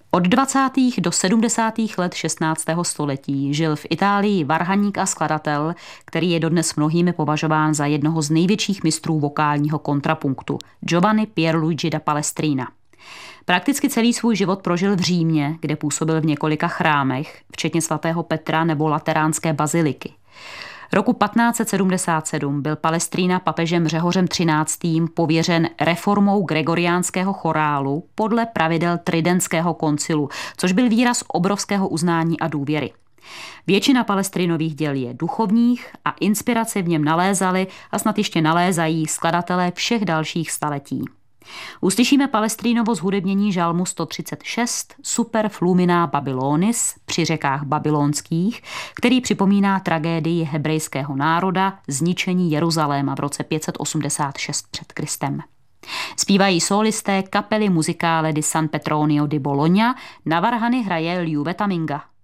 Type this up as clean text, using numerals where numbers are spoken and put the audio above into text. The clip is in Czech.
Od 20. do 70. let 16. století žil v Itálii varhaník a skladatel, který je dodnes mnohými považován za jednoho z největších mistrů vokálního kontrapunktu, Giovanni Pierluigi da Palestrina. Prakticky celý svůj život prožil v Římě, kde působil v několika chrámech, včetně svatého Petra nebo Lateránské baziliky. Roku 1577 byl Palestrina papežem Řehořem XIII. Pověřen reformou gregoriánského chorálu podle pravidel Tridentského koncilu, což byl výraz obrovského uznání a důvěry. Většina Palestrinových děl je duchovních a inspiraci v něm nalézali a snad ještě nalézají skladatelé všech dalších staletí. Uslyšíme Palestrinovo zhudebnění žalmu 136 Super Flumina Babylonis při řekách babylonských, který připomíná tragédii hebrejského národa, zničení Jeruzaléma v roce 586 před Kristem. Zpívají solisté kapely Musicale di San Petronio di Bologna, na varhany hraje Liu Vetaminga.